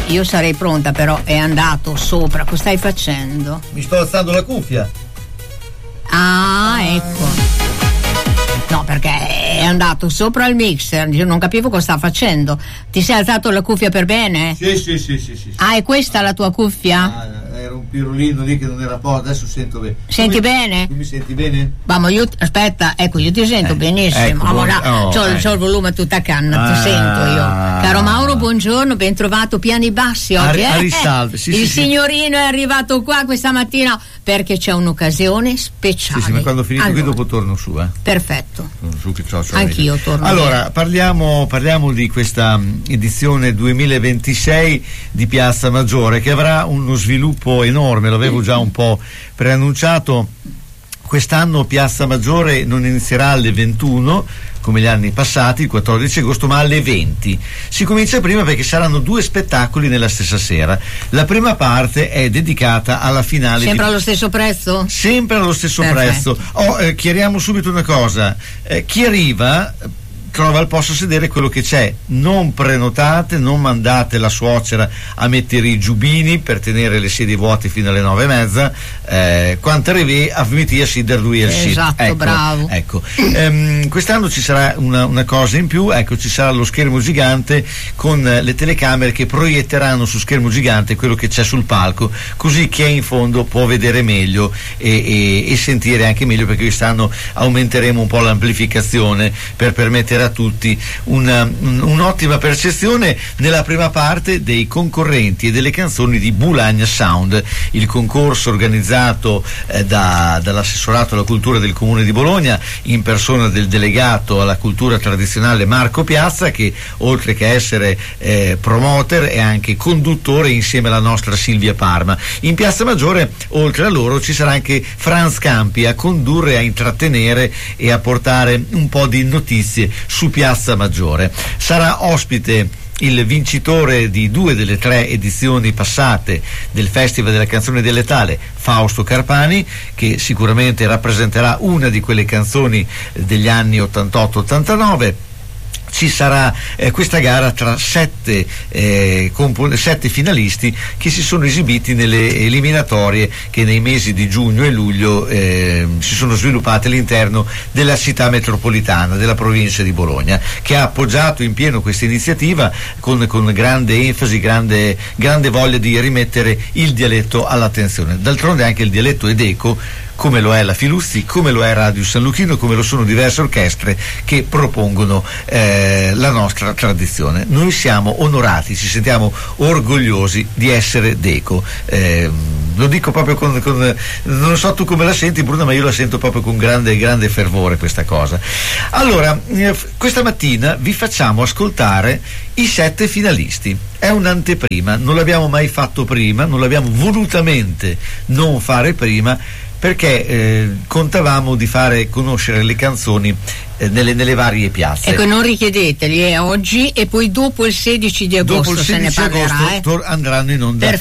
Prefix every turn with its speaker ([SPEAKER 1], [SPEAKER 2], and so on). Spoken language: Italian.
[SPEAKER 1] io sarei pronta, però è andato sopra. Cosa stai facendo?
[SPEAKER 2] Mi sto alzando la cuffia.
[SPEAKER 1] Ecco. No, perché è andato sopra il mixer, io non capivo cosa stava facendo. Ti sei alzato la cuffia per bene?
[SPEAKER 2] Sì.
[SPEAKER 1] È questa la tua cuffia?
[SPEAKER 2] Era un pirulino lì che non era posto, adesso sento bene.
[SPEAKER 1] Senti bene?
[SPEAKER 2] Tu mi senti bene?
[SPEAKER 1] Vamo, aspetta, ecco, io ti sento benissimo.
[SPEAKER 2] Ecco,
[SPEAKER 1] c'ho il volume a tutta canna, ti sento io. Caro Mauro, buongiorno, ben trovato, piani bassi oggi. Il signorino è arrivato qua questa mattina perché c'è un'occasione speciale.
[SPEAKER 2] Sì, ma quando finito qui dopo torno su,
[SPEAKER 1] Perfetto.
[SPEAKER 2] Su che
[SPEAKER 1] Anch'io torno.
[SPEAKER 2] Allora, parliamo di questa edizione 2026 di Piazza Maggiore, che avrà uno sviluppo enorme, l'avevo già un po' preannunciato. Quest'anno Piazza Maggiore non inizierà alle 21 come gli anni passati, il 14 agosto, ma alle 20. Si comincia prima perché saranno 2 spettacoli nella stessa sera. La prima parte è dedicata alla finale.
[SPEAKER 1] Sempre allo stesso prezzo?
[SPEAKER 2] Sempre allo stesso prezzo. Chiariamo subito una cosa. Chi arriva trova al posto sedere quello che c'è, non prenotate, non mandate la suocera a mettere i giubini per tenere le sedie vuote fino alle 9:30, quanto arrivi a finire a sidere lui il sit.
[SPEAKER 1] Esatto,
[SPEAKER 2] ecco,
[SPEAKER 1] bravo.
[SPEAKER 2] Ecco. Quest'anno ci sarà una cosa in più, ci sarà lo schermo gigante con le telecamere che proietteranno su schermo gigante quello che c'è sul palco, così chi è in fondo può vedere meglio e sentire anche meglio, perché quest'anno aumenteremo un po' l'amplificazione per permettere a tutti un'ottima percezione nella prima parte dei concorrenti e delle canzoni di Bulagna Sound, il concorso organizzato dall'assessorato alla cultura del Comune di Bologna in persona del delegato alla cultura tradizionale Marco Piazza, che oltre che essere promoter è anche conduttore insieme alla nostra Silvia Parma. In Piazza Maggiore oltre a loro ci sarà anche Franz Campi a condurre, a intrattenere e a portare un po' di notizie su Piazza Maggiore. Sarà ospite il vincitore di 2 delle 3 edizioni passate del Festival della Canzone Dialettale, Fausto Carpani, che sicuramente rappresenterà una di quelle canzoni degli anni 88-89. Ci sarà questa gara tra 7 finalisti che si sono esibiti nelle eliminatorie che nei mesi di giugno e luglio si sono sviluppate all'interno della città metropolitana della provincia di Bologna, che ha appoggiato in pieno questa iniziativa con grande enfasi, grande voglia di rimettere il dialetto all'attenzione. D'altronde anche il dialetto è d'eco, come lo è la Filuzzi, come lo è Radio San Luchino, come lo sono diverse orchestre che propongono la nostra tradizione. Noi siamo onorati, ci sentiamo orgogliosi di essere d'eco. Lo dico proprio con non so tu come la senti, Bruno, ma io la sento proprio con grande fervore questa cosa. Allora, questa mattina vi facciamo ascoltare i 7 finalisti. È un'anteprima, non l'abbiamo mai fatto prima, non l'abbiamo volutamente non fare prima, perché contavamo di fare conoscere le canzoni nelle varie piazze.
[SPEAKER 1] Ecco, non richiedeteli, è oggi e poi dopo il 16 di agosto
[SPEAKER 2] dopo il 16
[SPEAKER 1] se ne parlerà.
[SPEAKER 2] agosto andranno in onda